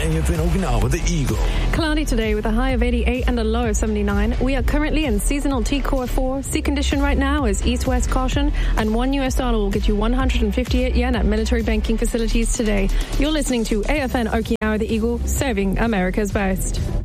AFN Okinawa, the Eagle. Cloudy today with a high of 88 and a low of 79. We are currently in seasonal T-Core 4. Sea condition right now is east-west caution, and $1 will get you 158 yen at military banking facilities today. You're listening to AFN Okinawa, the Eagle, serving America's best.